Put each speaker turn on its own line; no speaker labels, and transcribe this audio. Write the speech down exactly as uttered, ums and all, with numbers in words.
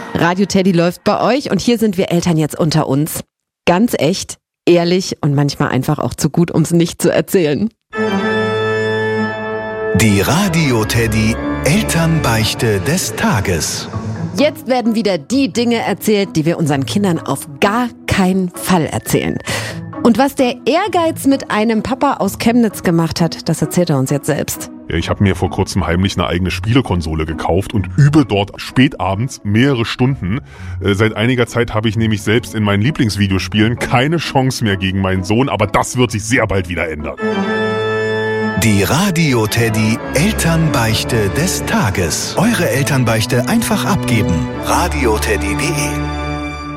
Radio Teddy läuft bei euch und hier sind wir Eltern jetzt unter uns. Ganz echt, ehrlich und manchmal einfach auch zu gut, um es nicht zu erzählen.
Die Radio Teddy Elternbeichte des Tages.
Jetzt werden wieder die Dinge erzählt, die wir unseren Kindern auf gar keinen Fall erzählen. Und was der Ehrgeiz mit einem Papa aus Chemnitz gemacht hat, das erzählt er uns jetzt selbst.
Ja, ich habe mir vor kurzem heimlich eine eigene Spielekonsole gekauft und übe dort spätabends mehrere Stunden. Äh, seit einiger Zeit habe ich nämlich selbst in meinen Lieblingsvideospielen keine Chance mehr gegen meinen Sohn, aber das wird sich sehr bald wieder ändern.
Die Radio Teddy Elternbeichte des Tages. Eure Elternbeichte einfach abgeben. radio teddy punkt de